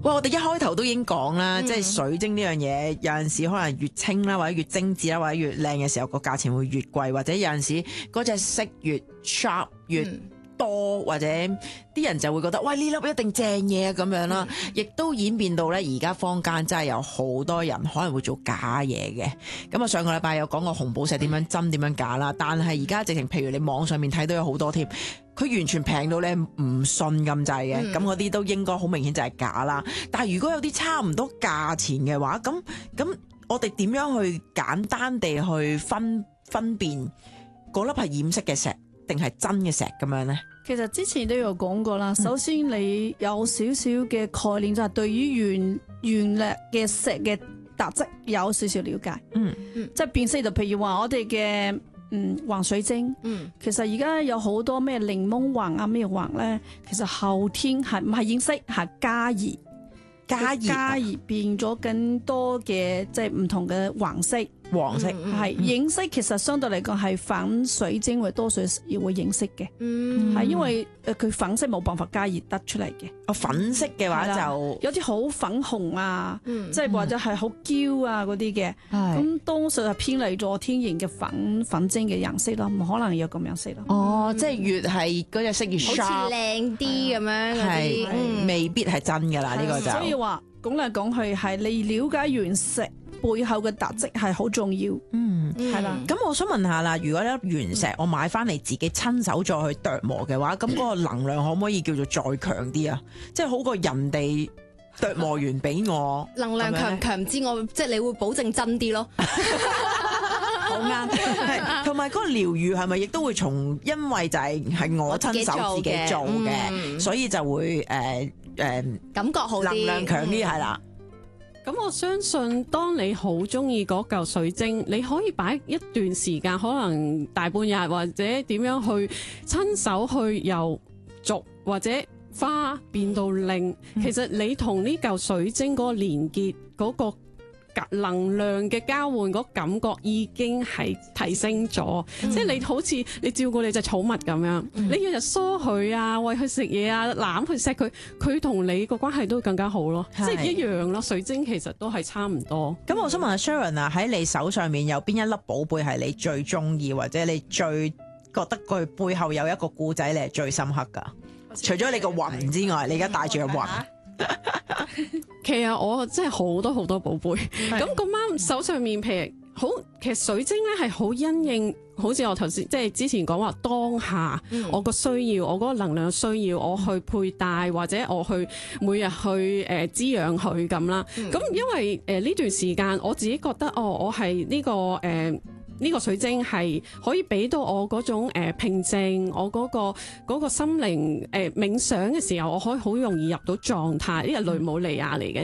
喂，我哋一開頭都已經講啦，即係水晶呢樣嘢，有陣時可能越清啦，或者越精緻啦，或者越靚嘅時候，個價錢會越貴，或者有陣時嗰隻色越 sharp 越多，或者啲人就會覺得喂，呢粒一定正嘢咁樣啦，亦都演變到咧而家坊間真係有好多人可能會做假嘢嘅。咁啊，上個禮拜有講過紅寶石點樣真點樣假啦，但係而家直情譬如你網上面睇到有好多添，佢完全平到你唔信咁滯嘅，咁嗰啲都應該好明顯就係假啦。但係如果有啲差唔多價錢嘅話，咁我哋點樣去簡單地去分辨嗰粒係染色嘅石定係真嘅石咁樣呢？ 其實之前都有講過啦。首先你有少少嘅概念，就係對於原嚟嘅石嘅特質有少少了解。即係辨識，就譬如話我哋嘅黃水晶。其實而家有好多咩檸檬黃啊咩黃咧，其實後天係唔係染色，係加熱變咗更多嘅即係唔同嘅黃色。係染色其實相對嚟講係粉水晶會多數要會染色嘅，係因為佢粉色冇辦法加熱得出嚟嘅。 粉色嘅話就有啲好粉紅啊，即係或者係好嬌啊嗰啲嘅，咁多數係偏離咗天然嘅粉晶嘅顏色咯，唔可能有咁樣色咯。 即係越係嗰隻色越 sharp， 好似靚啲咁樣嗰啲， 未必係真㗎啦。呢個就所以話講嚟講去係你了解原石背後嘅特質係好重要。係啦。 咁我想問下啦，如果一粒原石我買翻嚟自己親手再去琢磨嘅話，咁嗰個能量可唔可以叫做再強啲啊？即係好過人哋琢磨完俾我， 能量強唔強唔知，我即係你會保證真啲咯。 好啱。同埋嗰個療癒係咪亦都會因為就係我親手自己做嘅，所以就會感覺好啲， 能量強啲係啦。 咁我相信，當你好中意嗰嚿水晶，你可以擺一段時間，可能大半日或者點樣去親手去由軸或者花變到令。其實你同呢嚿水晶嗰個連結嗰個能量嘅交換嗰感覺已經係提升咗，即係你好似你照顧你隻寵物咁樣，你日日梳佢啊，餵佢食嘢啊，攬佢錫佢，佢同你個關係都更加好咯，即係一樣咯。水晶其實都係差唔多。咁我想問下 Sharon 啊，喺你手上面有邊一粒寶貝係你最中意，或者你最覺得佢背後有一個故仔你係最深刻㗎？除咗你個雲之外，你而家帶住個雲。 其實我真係好多寶貝，咁咁啱手上面譬如好，其實水晶咧係好因應，好似我頭先即係之前講話當下我個需要，我嗰個能量需要，我去佩戴或者我去每日去滋養佢咁啦。咁因為呢段時間我自己覺得我係呢個水晶係可以俾到我嗰種平靜，我嗰個心靈冥想嘅時候，我可以好容易入到狀態。呢個雷姆利亞嚟嘅